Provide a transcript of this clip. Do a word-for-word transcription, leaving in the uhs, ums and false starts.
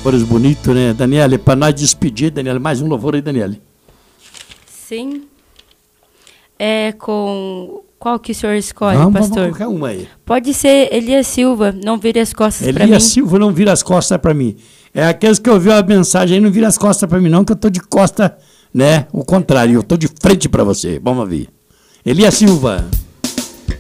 louvores bonitos, né? Daniele, para nós despedir, Daniele, mais um louvor aí, Daniele. Sim. É com... Qual que o senhor escolhe, vamos, pastor? Vamos qualquer uma aí. Pode ser Elias Silva, não vire as costas para mim. Elias Silva, não vira as costas para mim. É aqueles que ouviu a mensagem aí, não vira as costas para mim não, que eu tô de costa, né? O contrário, eu tô de frente para você. Vamos ver. Elias Silva.